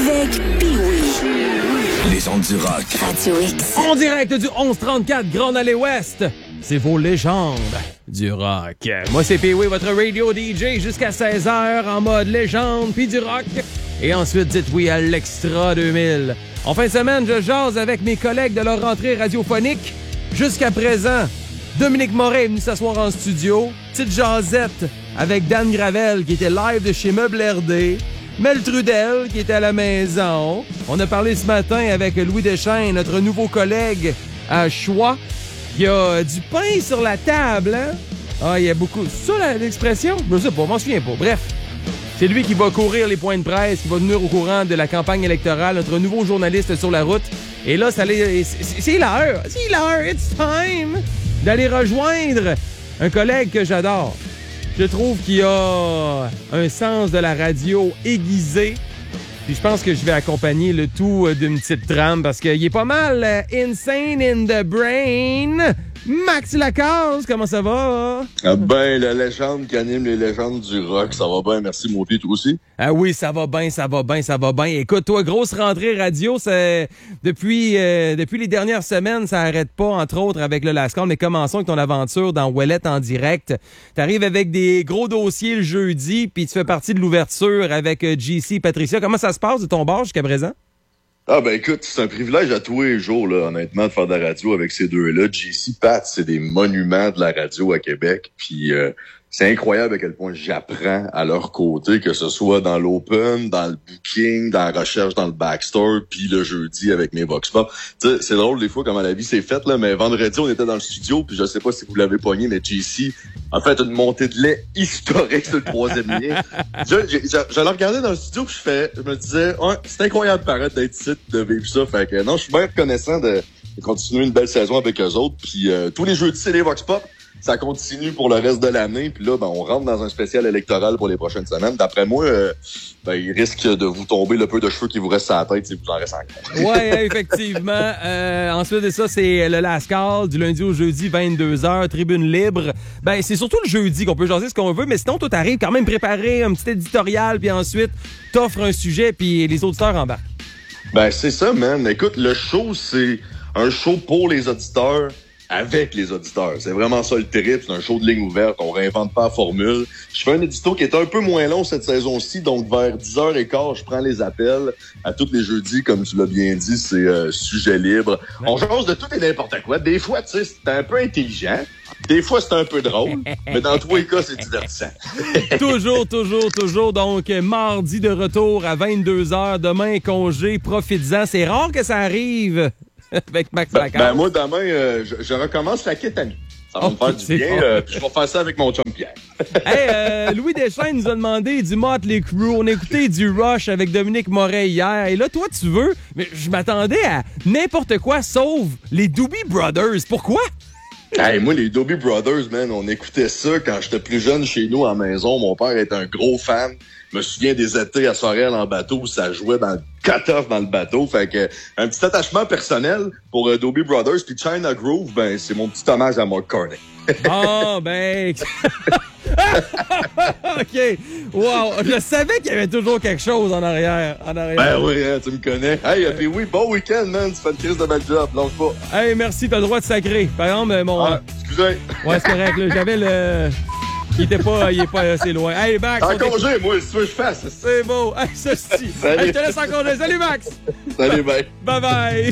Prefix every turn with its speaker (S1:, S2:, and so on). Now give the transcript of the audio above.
S1: Avec Pee-Wee.
S2: Les ondes du rock.
S1: Radio X.
S3: En direct du 1134 Grande Allée Ouest, c'est vos légendes du rock. Moi, c'est Pee-Wee, votre radio DJ jusqu'à 16h en mode légende puis du rock. Et ensuite, dites oui à l'Extra 2000. En fin de semaine, je jase avec mes collègues de leur rentrée radiophonique. Jusqu'à présent, Dominique Moret est venu s'asseoir en studio. Petite jasette avec Dan Gravel qui était live de chez Meuble RD. Mel Trudel qui était à la maison. On a parlé ce matin avec Louis Deschênes, notre nouveau collègue à Choix. Il y a du pain sur la table, hein? Ah, il y a beaucoup... C'est ça l'expression? Je sais pas, je m'en souviens pas. Bref, c'est lui qui va courir les points de presse, qui va venir au courant de la campagne électorale, notre nouveau journaliste sur la route. Et là, c'est l'heure. C'est l'heure. It's time d'aller rejoindre un collègue que j'adore. Je trouve qu'il a un sens de la radio aiguisé. Puis je pense que je vais accompagner le tout d'une petite trame parce qu'il est pas mal insane in the brain. Max Lacasse, comment ça va?
S4: Ah ben, la légende qui anime les légendes du rock, ça va bien, merci mon pied, toi aussi?
S3: Ah oui, ça va bien. Écoute, toi, grosse rentrée radio, c'est depuis les dernières semaines, ça arrête pas, entre autres, avec le Lascar, mais commençons avec ton aventure dans Ouellette en direct. T'arrives avec des gros dossiers le jeudi, puis tu fais partie de l'ouverture avec JC et Patricia. Comment ça se passe de ton bar jusqu'à présent?
S4: Ah ben écoute, c'est un privilège à tous les jours, là, honnêtement, de faire de la radio avec ces deux-là. JC, Pat, c'est des monuments de la radio à Québec, puis c'est incroyable à quel point j'apprends à leur côté, que ce soit dans l'open, dans le booking, dans la recherche, dans le backstore, puis le jeudi avec mes vox pop. Tu sais, c'est drôle des fois comment la vie s'est faite, là, mais vendredi, on était dans le studio, puis je sais pas si vous l'avez pogné, mais JC a fait une montée de lait historique sur le troisième lien. Je le regardais dans le studio, puis je me disais, ouais, c'est incroyable paraître d'être ici, de vivre ça. Fait que non, je suis bien reconnaissant de continuer une belle saison avec eux autres. Puis tous les jeudis, c'est les vox pop. Ça continue pour le reste de l'année. Puis là, ben, on rentre dans un spécial électoral pour les prochaines semaines. D'après moi, il risque de vous tomber le peu de cheveux qui vous reste à la tête si vous en restez encore.
S3: Ouais, effectivement. Ensuite de ça, c'est le Last Call du lundi au jeudi, 22h, tribune libre. Ben, c'est surtout le jeudi qu'on peut jaser ce qu'on veut, mais sinon, toi, t'arrives quand même préparer un petit éditorial, puis ensuite, t'offres un sujet, puis les auditeurs embarquent.
S4: Ben, c'est ça, man. Écoute, le show, c'est un show pour les auditeurs, avec les auditeurs. C'est vraiment ça le trip. C'est un show de ligne ouverte. On réinvente pas la formule. Je fais un édito qui est un peu moins long cette saison-ci. Donc, vers 10h15, je prends les appels. À tous les jeudis, comme tu l'as bien dit, c'est sujet libre. Ouais. On jase de tout et n'importe quoi. Des fois, tu sais, c'est un peu intelligent. Des fois, c'est un peu drôle. Mais dans tous les cas, c'est divertissant. Toujours.
S3: Donc, mardi de retour à 22h. Demain, congé. Profites-en. C'est rare que ça arrive. Avec Max Lacasse.
S4: Ben moi, demain, je recommence la kétamine. Ça va me faire du bien. Puis je vais faire ça avec mon chum Pierre.
S3: Hey, Louis Deschênes nous a demandé du Motley Crue. On a écouté du Rush avec Dominique Moret hier. Et là, toi, tu veux... Mais je m'attendais à n'importe quoi sauf les Doobie Brothers. Pourquoi?
S4: Hey, moi, les Doobie Brothers, man, on écoutait ça quand j'étais plus jeune chez nous à la maison. Mon père était un gros fan. Je me souviens des étés à Sorel en bateau où ça jouait dans le cut-off dans le bateau. Fait que un petit attachement personnel pour Doobie Brothers. Puis China Groove, ben c'est mon petit hommage à Mark Carney.
S3: Oh, ben... OK. Wow. Je savais qu'il y avait toujours quelque chose en arrière.
S4: Ben oui, hein, tu me connais. Hey, puis oui, bon week-end, man. Tu fais une crise de bel job. Lâche pas.
S3: Hey, merci. T'as le droit de sacrer. Par exemple, mon...
S4: Ah, excusez.
S3: Ouais, c'est correct. Là, j'avais le... Il est pas assez loin. Hey, Max.
S4: En congé, moi, si tu veux que je fasse.
S3: C'est beau. Hey, ceci. Hey, je te laisse en congé. Salut, Max.
S4: Salut, bye.
S3: Bye-bye.